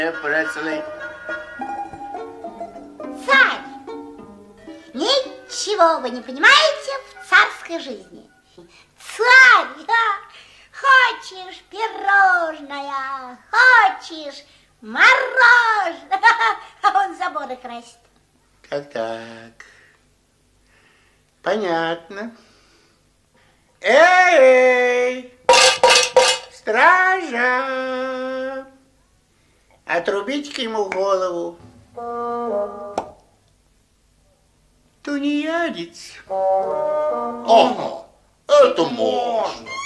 Прошли. Царь, ничего вы не понимаете в царской жизни. Царь, хочешь пирожное, хочешь мороженое, а он заборы красит. Так. Понятно. Эй! Стража! Отрубите-ка ему голову. Тунеядец. Ага, это можно.